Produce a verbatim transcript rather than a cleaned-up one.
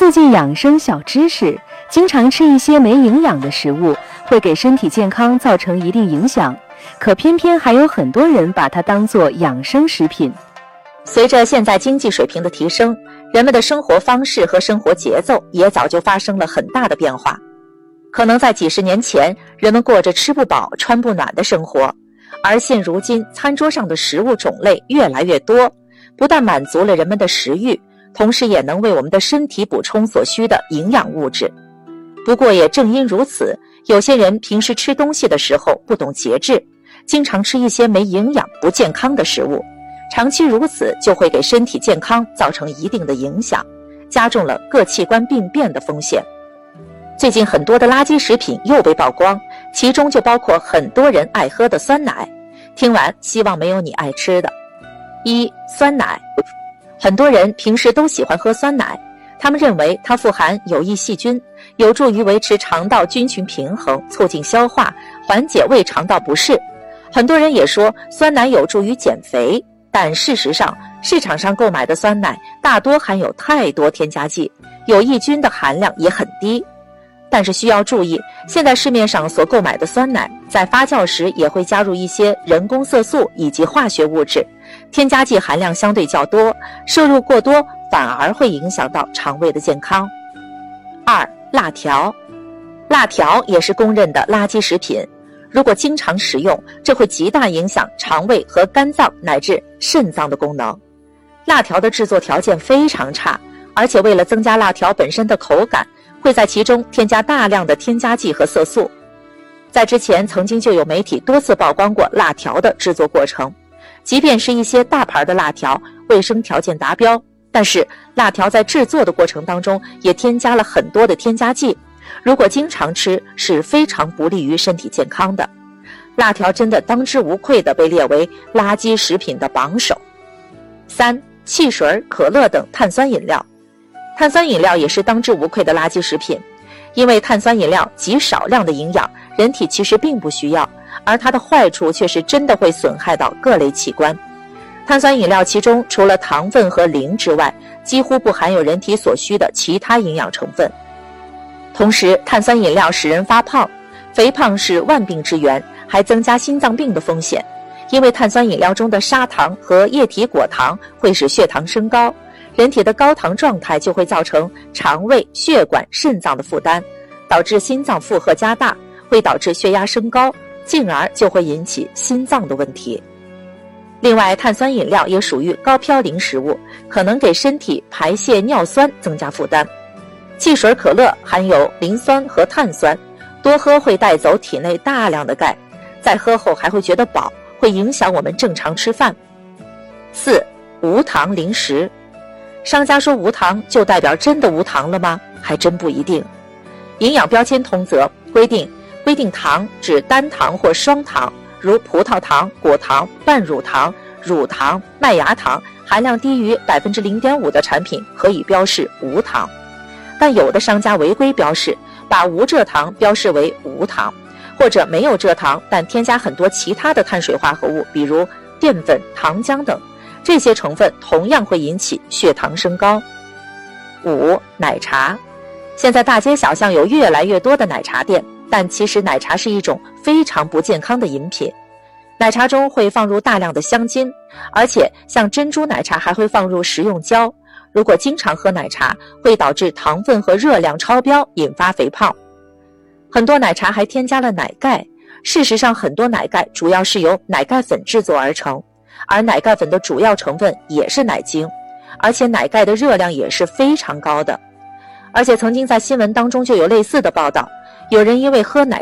促进养生小知识：经常吃一些没营养的食物，会给身体健康造成一定影响，可偏偏还有很多人把它当作养生食品。 随着现在经济水平的提升，人们的生活方式和生活节奏也早就发生了很大的变化。可能在几十年前，人们过着吃不饱穿不暖的生活，而现如今餐桌上的食物种类越来越多，不但满足了人们的食欲，同时也能为我们的身体补充所需的营养物质。不过也正因如此，有些人平时吃东西的时候不懂节制，经常吃一些没营养不健康的食物，长期如此就会给身体健康造成一定的影响，加重了各器官病变的风险。最近很多的垃圾食品又被曝光，其中就包括很多人爱喝的酸奶。听完希望没有你爱吃的。一、酸奶。很多人平时都喜欢喝酸奶，他们认为它富含有益细菌，有助于维持肠道菌群平衡，促进消化，缓解胃肠道不适。很多人也说酸奶有助于减肥，但事实上市场上购买的酸奶大多含有太多添加剂，有益菌的含量也很低。但是需要注意，现在市面上所购买的酸奶在发酵时也会加入一些人工色素以及化学物质，添加剂含量相对较多，摄入过多反而会影响到肠胃的健康。二、辣条。辣条也是公认的垃圾食品，如果经常食用，这会极大影响肠胃和肝脏乃至肾脏的功能。辣条的制作条件非常差，而且为了增加辣条本身的口感，会在其中添加大量的添加剂和色素。在之前曾经就有媒体多次曝光过辣条的制作过程，即便是一些大牌的辣条，卫生条件达标，但是辣条在制作的过程当中也添加了很多的添加剂，如果经常吃是非常不利于身体健康的。辣条真的当之无愧地被列为垃圾食品的榜首。三、汽水、可乐等碳酸饮料。碳酸饮料也是当之无愧的垃圾食品，因为碳酸饮料极少量的营养，人体其实并不需要，而它的坏处却是真的会损害到各类器官。碳酸饮料其中除了糖分和磷之外，几乎不含有人体所需的其他营养成分。同时，碳酸饮料使人发胖，肥胖是万病之源，还增加心脏病的风险，因为碳酸饮料中的砂糖和液体果糖会使血糖升高，人体的高糖状态就会造成肠胃、血管、肾脏的负担，导致心脏负荷加大，会导致血压升高，进而就会引起心脏的问题。另外，碳酸饮料也属于高嘌呤食物，可能给身体排泄尿酸增加负担。汽水、可乐含有磷酸和碳酸，多喝会带走体内大量的钙，在喝后还会觉得饱，会影响我们正常吃饭。四、无糖零食。商家说无糖就代表真的无糖了吗？还真不一定。营养标签通则规定，规定糖指单糖或双糖，如葡萄糖、果糖、半乳糖、乳糖、麦芽糖，含量低于 百分之零点五 的产品可以标示无糖。但有的商家违规标示，把无蔗糖标示为无糖，或者没有蔗糖但添加很多其他的碳水化合物，比如淀粉、糖浆等，这些成分同样会引起血糖升高。五、奶茶。现在大街小巷有越来越多的奶茶店，但其实奶茶是一种非常不健康的饮品。奶茶中会放入大量的香精，而且像珍珠奶茶还会放入食用胶。如果经常喝奶茶，会导致糖分和热量超标，引发肥胖。很多奶茶还添加了奶盖，事实上很多奶盖主要是由奶盖粉制作而成，而奶盖粉的主要成分也是奶精，而且奶盖的热量也是非常高的。而且曾经在新闻当中就有类似的报道，有人因为喝奶